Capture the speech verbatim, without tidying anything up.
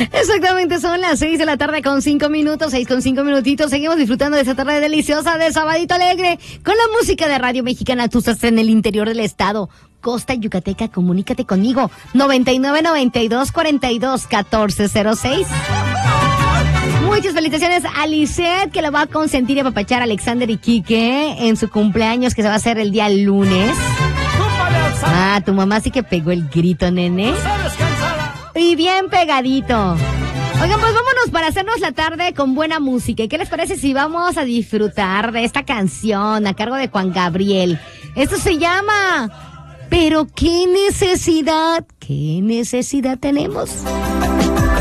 Exactamente, son las seis de la tarde con cinco minutos, seis con cinco minutitos. Seguimos disfrutando de esta tarde deliciosa de Sabadito Alegre con la música de Radio Mexicana. Tú estás en el interior del estado, costa yucateca, comunícate conmigo. noventa y nueve, noventa y dos, cuarenta y dos, catorce cero seis. Muchas felicitaciones a Lisette, que la va a consentir y apapachar a Alexander y Quique en su cumpleaños, que se va a hacer el día lunes. Ah, tu mamá sí que pegó el grito, nene. Y bien pegadito. Oigan, pues vámonos para hacernos la tarde con buena música. ¿Y qué les parece si vamos a disfrutar de esta canción a cargo de Juan Gabriel? Esto se llama... Pero qué necesidad, qué necesidad tenemos.